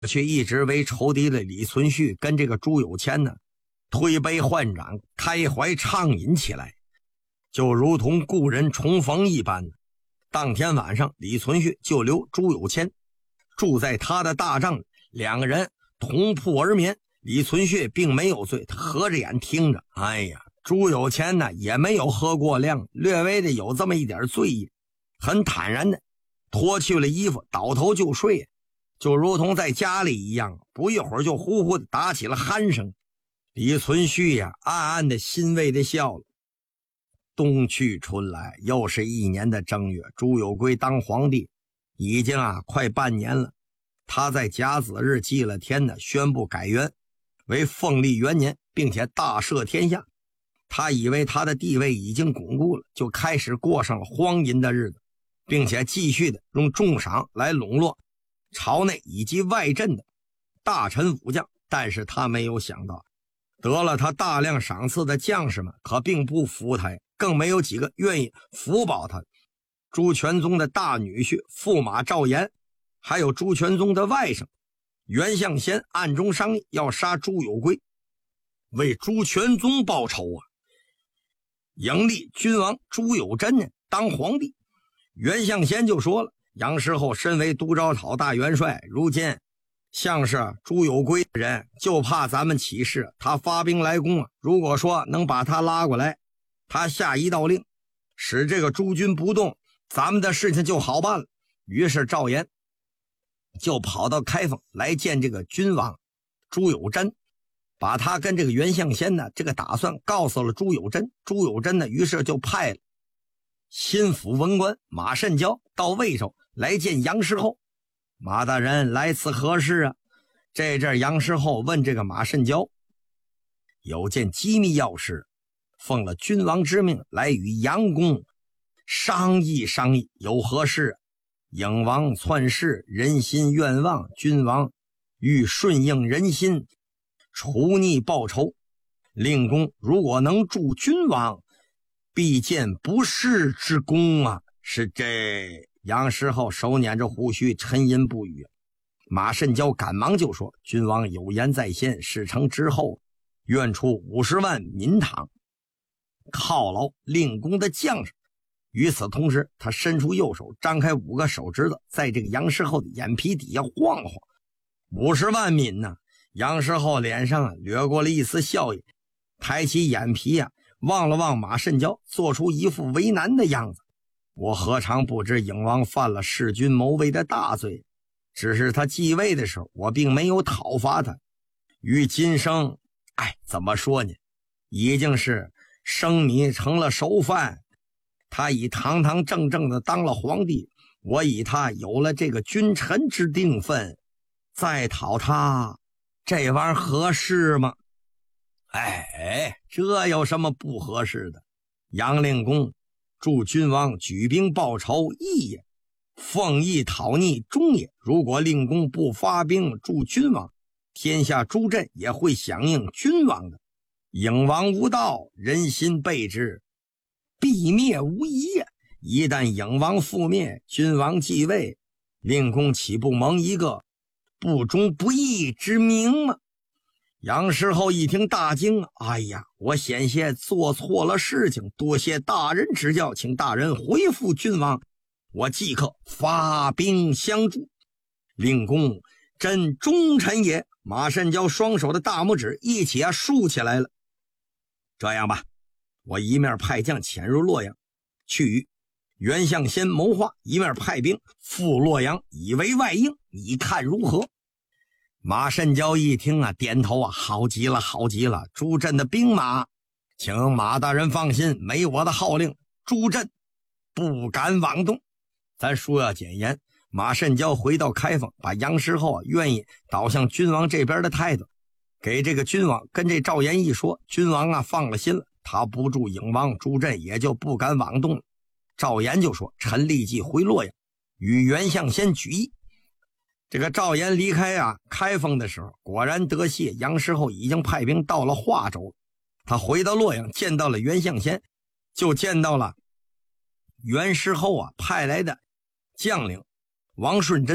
却一直为仇敌的李存勖跟这个朱有谦呢，推杯换盏，开怀畅饮起来，就如同故人重逢一般。当天晚上，李存勖就留朱有谦住在他的大帐里，两个人同铺而眠。李存勖并没有醉，他合着眼听着。哎呀，朱有谦呢也没有喝过量，略微的有这么一点醉意，很坦然的脱去了衣服，倒头就睡，就如同在家里一样。不一会儿就呼呼的打起了鼾声。李存勖呀，暗暗的欣慰的笑了。冬去春来，又是一年的正月，朱有圭当皇帝已经快半年了。他在甲子日祭了天呢，宣布改元为凤历元年，并且大赦天下。他以为他的地位已经巩固了，就开始过上了荒淫的日子，并且继续的用重赏来笼络朝内以及外镇的大臣武将。但是他没有想到，得了他大量赏赐的将士们可并不服他，更没有几个愿意辅保他。朱全宗的大女婿驸马赵岩，还有朱全宗的外甥袁象先暗中商议要杀朱有圭，为朱全宗报仇迎立君王朱有贞呢当皇帝。袁象先就说了，杨师厚身为都招讨大元帅，如今像是朱有圭的人，就怕咱们起事，他发兵来攻如果说能把他拉过来，他下一道令使这个诸军不动，咱们的事情就好办了。于是赵岩就跑到开封来见这个君王朱有贞，把他跟这个袁象先呢这个打算告诉了朱有贞。朱有贞呢于是就派了心腹文官马慎交到魏州来见杨师厚。马大人来此何事这阵杨师厚问这个马慎交，有件机密要事，奉了君王之命来与杨公商议商议，有何事颖王篡世，人心愿望，君王欲顺应人心，除逆报仇。令公如果能助君王，必见不世之功是这。杨师厚手捻着胡须，沉吟不语。马慎交赶忙就说，君王有言在先，事成之后愿出50万民堂犒劳令公的将士。与此同时，他伸出右手，张开5个手指头，在这个杨师厚的眼皮底下晃晃。50万民杨师厚脸上掠过了一丝笑意，抬起眼皮望了望马慎交，做出一副为难的样子。我何尝不知颖王犯了弑君谋位的大罪，只是他继位的时候我并没有讨伐他，于今生怎么说呢，已经是生米成了熟饭。他已堂堂正正的当了皇帝，我以他有了这个君臣之定分，再讨他，这玩意儿合适吗？这有什么不合适的？杨令公助君王举兵报仇，义也；奉义讨逆，忠也。如果令公不发兵助君王，天下诸镇也会响应君王的。颖王无道，人心背之，必灭无疑也。一旦颖王覆灭，君王继位，令公岂不蒙一个不忠不义之名吗？杨师厚一听大惊，我险些做错了事情，多谢大人指教，请大人回复君王，我即刻发兵相助。令公真忠臣也。马慎交双手的大拇指一起竖起来了。这样吧，我一面派将潜入洛阳，去与袁象先谋划，一面派兵赴洛阳以为外应，你看如何？马慎交一听点头好极了好极了，诸镇的兵马请马大人放心，没我的号令，诸镇不敢妄动。咱说要简言，马慎交回到开封，把杨师厚愿意倒向君王这边的态度给这个君王跟这赵岩一说，君王放了心了，他不助颖王，诸镇也就不敢妄动了。赵岩就说，臣立即回洛阳与袁象先举义。这个赵岩离开开封的时候，果然得悉杨师厚已经派兵到了华州。他回到洛阳，见到了袁象先，就见到了袁师厚派来的将领王顺贞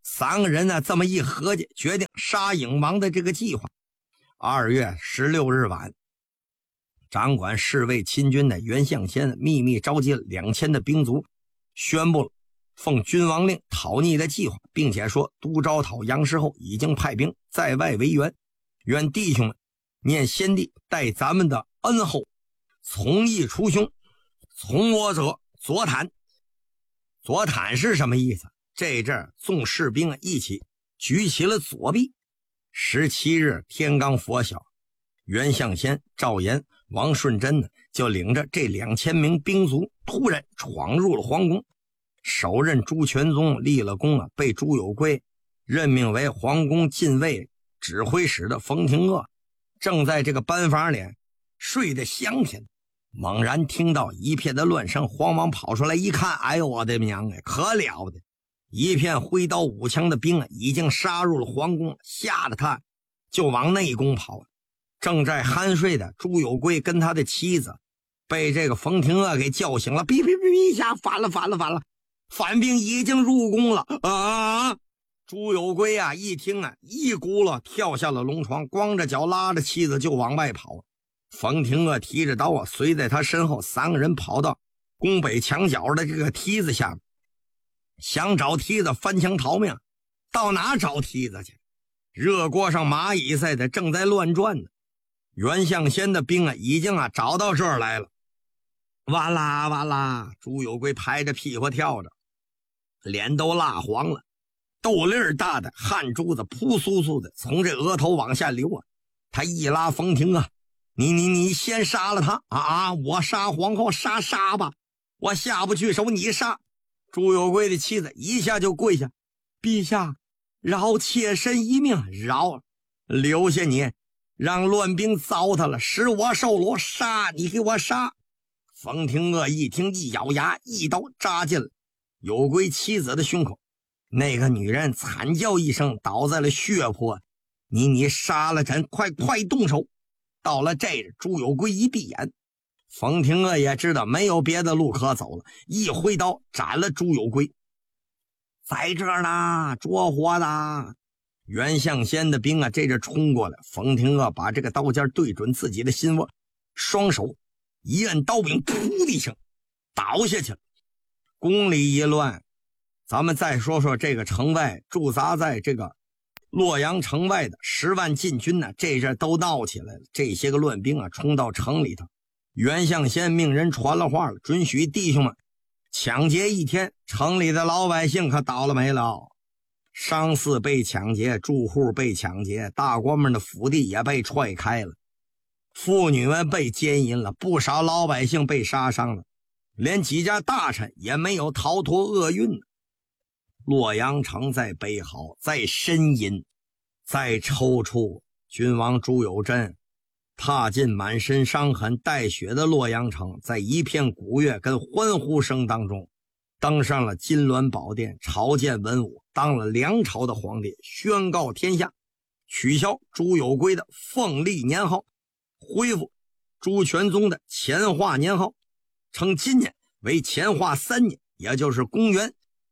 3个人呢这么一合计，决定杀英王的这个计划。2月16日晚，掌管侍卫秦军的袁象先秘密召集了2000的兵卒，宣布了奉君王令讨逆的计划，并且说都招讨杨师厚已经派兵在外维援，愿弟兄们念先帝待咱们的恩厚，从义除凶，从我者左袒。左袒是什么意思？这阵儿众士兵一起举起了左臂。17日天刚拂晓，袁象先、赵岩、王顺贞呢就领着这2000名兵卒突然闯入了皇宫。首任朱全宗立了功被朱有贵任命为皇宫禁卫指挥使的冯廷鄂正在这个班房里睡得香甜，猛然听到一片的乱声，慌忙跑出来一看，哎呦我的娘哎，可了不得！一片挥刀舞枪的兵已经杀入了皇宫，吓得他就往内宫跑。正在酣睡的朱有贵跟他的妻子被这个冯廷鄂给叫醒了，哔哔哔一下，反了，反兵已经入宫了啊！朱有贵一听一咕噜跳下了龙床，光着脚拉着妻子就往外跑。冯廷鄂提着刀随在他身后，3个人跑到宫北墙角的这个梯子下面，想找梯子翻墙逃命。到哪找梯子去？热锅上蚂蚁似的正在乱转呢。袁象先的兵已经找到这儿来了。哇啦，朱有贵拍着屁股跳着，脸都蜡黄了，豆粒儿大的汗珠子扑簌簌的从这额头往下流。他一拉冯廷你先杀了他啊！我杀皇后，杀吧，我下不去手，你杀。朱有贵的妻子一下就跪下，陛下饶妾身一命，饶，留下你，让乱兵糟蹋了，使我受辱，杀你，给我杀。冯廷鄂一听，一咬牙，一刀扎进了有贵妻子的胸口。那个女人惨叫一声，倒在了血泊。你杀了朕，快动手！到了这日，朱有贵一闭眼，冯廷鄂也知道没有别的路可走了，一挥刀斩了朱有贵。在这儿呢，着火的！袁象先的兵这阵冲过来，冯廷鄂把这个刀尖对准自己的心窝，双手一摁刀柄，噗的一声倒下去了。宫里一乱，咱们再说说这个城外驻扎在这个洛阳城外的10万禁军呢，这阵都闹起来了。这些个乱兵冲到城里头，袁象先命人传了话了，准许弟兄们抢劫1天。城里的老百姓可倒了霉了，商肆被抢劫，住户被抢劫，大官们的府邸也被踹开了，妇女们被奸淫了，不少老百姓被杀伤了，连几家大臣也没有逃脱厄运。洛阳城在悲嚎，在呻吟，在抽搐。君王朱有贞踏进满身伤痕带血的洛阳城，在一片鼓乐跟欢呼声当中登上了金銮宝殿，朝见文武，当了梁朝的皇帝，宣告天下取消朱有贵的凤历年号，恢复朱全宗的乾化年号，称今年为乾化3年，也就是公元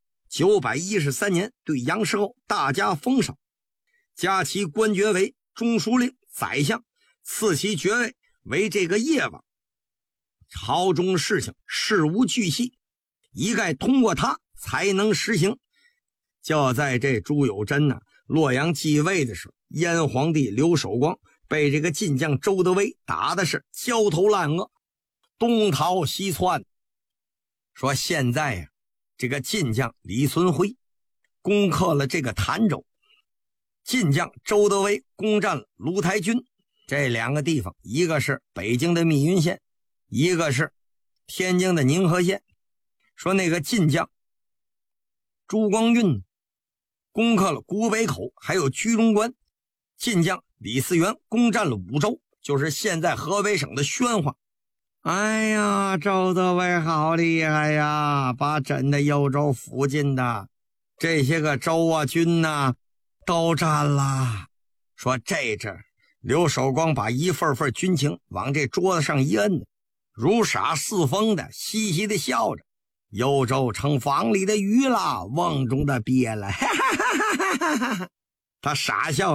913年，对杨师厚大加封赏，加其官爵为中书令、宰相，赐其爵位为这个夜王。朝中事情事无巨细，一概通过他才能实行。就在这朱有贞洛阳继位的时候，燕皇帝刘守光被这个晋将周德威打的是焦头烂额，东逃西窜。说现在这个晋将李存辉攻克了这个潭州，晋将周德威攻占了卢台军，这2个地方，一个是北京的密云县，一个是天津的宁河县。说那个晋将朱光运攻克了古北口还有居中关，晋将李嗣源攻占了武州，就是现在河北省的宣化。哎呀，周德威好厉害呀，把朕的幽州附近的这些个州军都占了。说这阵刘守光把一份份军情往这桌子上一摁，如傻似疯的嘻嘻的笑着， 又皱成房里的鱼了，瓮中的鳖了，哈哈哈哈哈哈！他傻笑